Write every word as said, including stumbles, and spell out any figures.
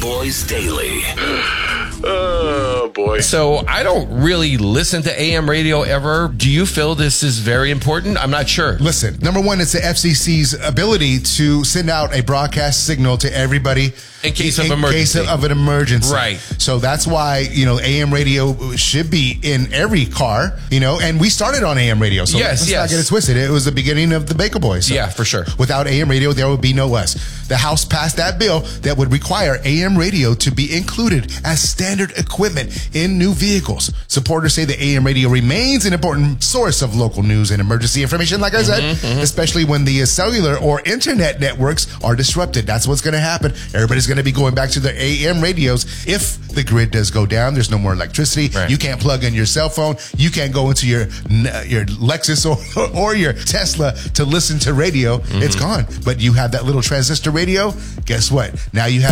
Boys Daily. Oh, boy. So I don't really listen to A M radio ever. Do you feel this is very important? I'm not sure. Listen, number one, it's the F C C's ability to send out a broadcast signal to everybody in case of in emergency. case of an emergency. Right. So that's why, you know, A M radio should be in every car, you know, and we started on A M radio. So Yes, let's yes. not get it twisted. It was the beginning of the Baker Boys. So Yeah, for sure. Without A M radio, there would be no us. The House passed that bill that would require A M radio to be included as standard equipment in new vehicles. Supporters say the A M radio remains an important source of local news and emergency information, like I said, Mm-hmm, mm-hmm. especially when the cellular or internet networks are disrupted. That's what's going to happen. Everybody's going to be going back to their A M radios. If the grid does go down, there's no more electricity. Right. You can't plug in your cell phone. You can't go into your your Lexus or, or your Tesla to listen to radio. Mm-hmm. It's gone. But you have that little transistor radio. Guess what? Now you have